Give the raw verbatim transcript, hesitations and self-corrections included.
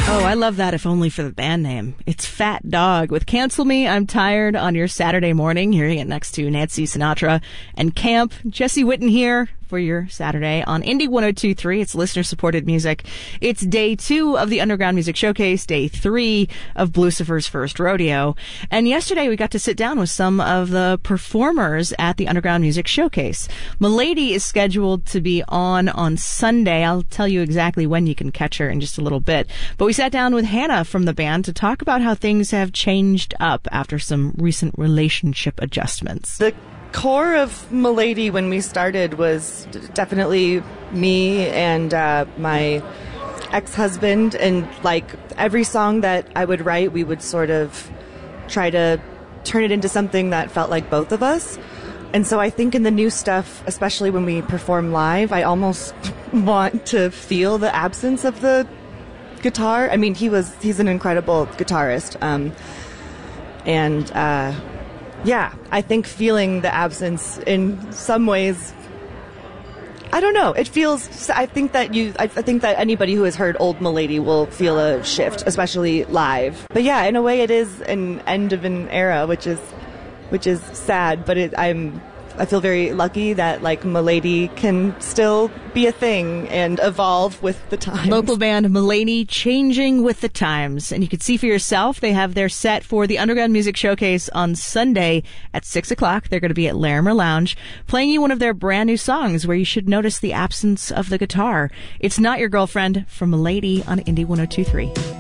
Oh, I love that, if only for the band name. It's Fat Dog with Cancel Me, I'm Tired on your Saturday morning, hearing it next to Nancy Sinatra and Camp. Jesse Witten here for your Saturday on Indie one oh two point three. It's listener-supported music. It's day two of the Underground Music Showcase, day three of Blucifer's first rodeo. And yesterday we got to sit down with some of the performers at the Underground Music Showcase. Milady is scheduled to be on on Sunday. I'll tell you exactly when you can catch her in just a little bit. But we sat down with Hannah from the band to talk about how things have changed up after some recent relationship adjustments. The core of Milady when we started was definitely me and uh, my ex-husband, and like every song that I would write, we would sort of try to turn it into something that felt like both of us. And so I think in the new stuff, especially when we perform live, I almost want to feel the absence of the guitar. I mean, he was he's an incredible guitarist, um, and uh, yeah, I think feeling the absence in some ways, I don't know. It feels. I think that you. I think that anybody who has heard old Milady will feel a shift, especially live. But yeah, in a way, it is an end of an era, which is, which is sad. But it, I'm. I feel very lucky that like Milady can still be a thing and evolve with the times. Local band Milady changing with the times. And you can see for yourself, they have their set for the Underground Music Showcase on Sunday at six o'clock. They're going to be at Larimer Lounge, playing you one of their brand new songs where you should notice the absence of the guitar. It's Not Your Girlfriend from Milady on Indie one oh two point three.